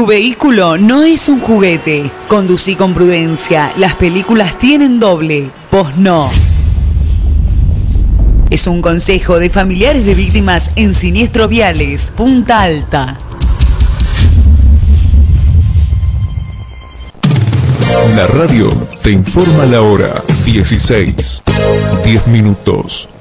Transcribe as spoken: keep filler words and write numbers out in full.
Tu vehículo no es un juguete. Conducí con prudencia. Las películas tienen doble. Vos no. Es un consejo de familiares de víctimas en siniestros viales. Punta Alta. La radio te informa la hora. dieciséis, diez minutos.